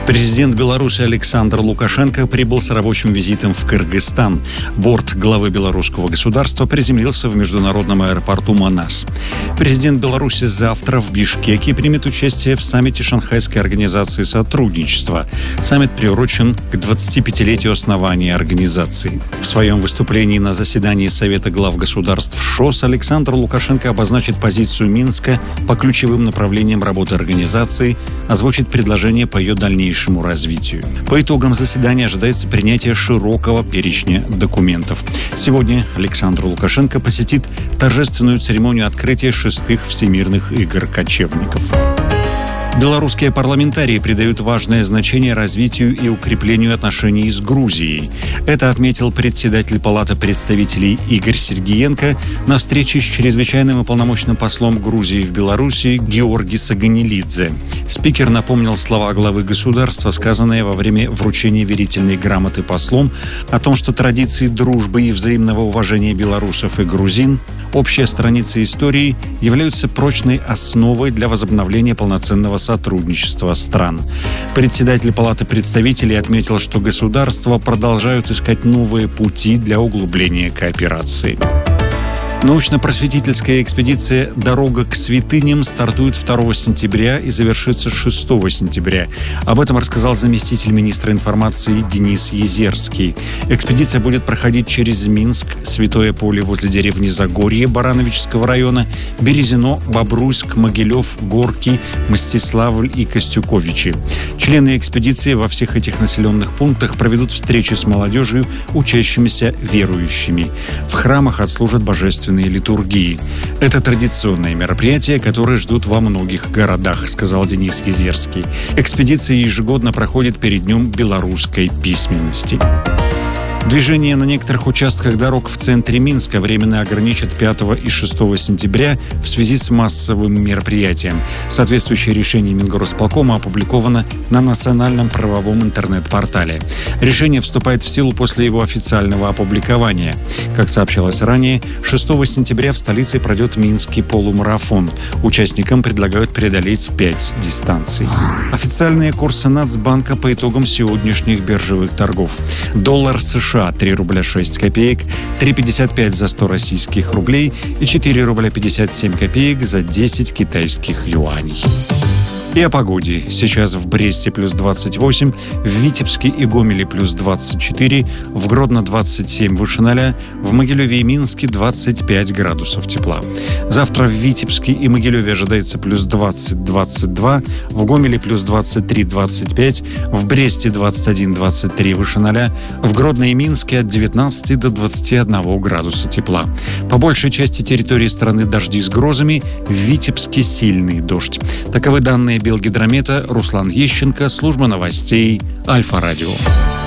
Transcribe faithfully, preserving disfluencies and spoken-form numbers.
Президент Беларуси Александр Лукашенко прибыл с рабочим визитом в Кыргызстан. Борт главы белорусского государства приземлился в международном аэропорту Манас. Президент Беларуси завтра в Бишкеке примет участие в саммите Шанхайской организации сотрудничества. Саммит приурочен к двадцатипятилетию основания организации. В своем выступлении на заседании Совета глав государств ШОС Александр Лукашенко обозначит позицию Минска по ключевым направлениям работы организации, озвучит предложение по ее дальнейшему развитию. По итогам заседания ожидается принятие широкого перечня документов. Сегодня Александр Лукашенко посетит торжественную церемонию открытия шестых всемирных игр кочевников. Белорусские парламентарии придают важное значение развитию и укреплению отношений с Грузией. Это отметил председатель Палаты представителей Игорь Сергиенко на встрече с чрезвычайным и полномочным послом Грузии в Беларуси Георги Саганилидзе. Спикер напомнил слова главы государства, сказанные во время вручения верительной грамоты послом, о том, что традиции дружбы и взаимного уважения белорусов и грузин, общие страницы истории, являются прочной основой для возобновления полноценного сотрудничества стран. Председатель Палаты представителей отметил, что государства продолжают искать новые пути для углубления кооперации. Научно-просветительская экспедиция «Дорога к святыням» стартует второго сентября и завершится шестого сентября. Об этом рассказал заместитель министра информации Денис Езерский. Экспедиция будет проходить через Минск, Святое Поле возле деревни Загорье Барановичского района, Березино, Бобруйск, Могилев, Горки, Мстиславль и Костюковичи. Члены экспедиции во всех этих населенных пунктах проведут встречи с молодежью, учащимися верующими. В храмах отслужат божественные литургии. Это традиционное мероприятие, которое ждут во многих городах, сказал Денис Езерский. Экспедиция ежегодно проходит перед Днем белорусской письменности. Движение на некоторых участках дорог в центре Минска временно ограничат пятого и шестого сентября в связи с массовым мероприятием. Соответствующее решение Мингорисполкома опубликовано на национальном правовом интернет-портале. Решение вступает в силу после его официального опубликования. Как сообщалось ранее, шестого сентября в столице пройдет Минский полумарафон. Участникам предлагают преодолеть пять дистанций. Официальные курсы Нацбанка по итогам сегодняшних биржевых торгов. Доллар США три рубля шесть копеек, три пятьдесят пять за сто российских рублей и четыре рубля пятьдесят семь копеек за десять китайских юаней. И о погоде. Сейчас в Бресте плюс двадцать восемь, в Витебске и Гомеле плюс двадцать четыре, в Гродно двадцать семь выше ноля, в Могилеве и Минске двадцать пять градусов тепла. Завтра в Витебске и Могилеве ожидается плюс двадцать двадцать два, в Гомеле плюс двадцать три двадцать пять, в Бресте двадцать один двадцать три выше ноля, в Гродно и Минске от девятнадцати до двадцати одного градуса тепла. По большей части территории страны дожди с грозами, в Витебске сильный дождь. Таковы данные Белгидромета. Руслан Ещенко, служба новостей Альфа-Радио.